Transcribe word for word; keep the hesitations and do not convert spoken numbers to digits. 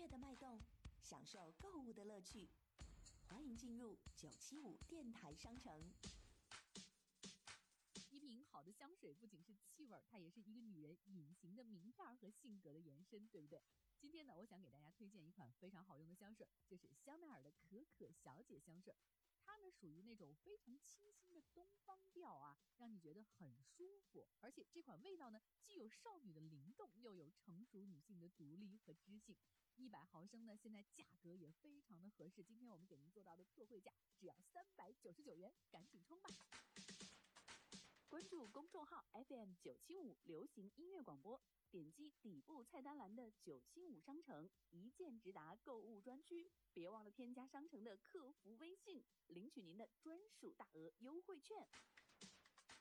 乐的脉动，享受购物的乐趣。欢迎进入九七五电台商城。 一瓶好的香水不仅是气味，它也是一个女人隐形的名片和性格的延伸，对不对？今天呢，我想给大家推荐一款非常好用的香水，就是香奈儿的可可小姐香水。它呢属于那种非常清新的东方调啊，让你觉得很舒服。而且这款味道呢，既有少女的灵动，又有成熟女性的独立和知性。一百毫升呢，现在价格也非常的合适。今天我们给您做到的特惠价只要三百九十九元，赶紧冲吧！关注公众号 F M 九七五流行音乐广播，点击底部菜单栏的九七五商城，一键直达购物专区。别忘了添加商城的客服微信，领取您的专属大额优惠券。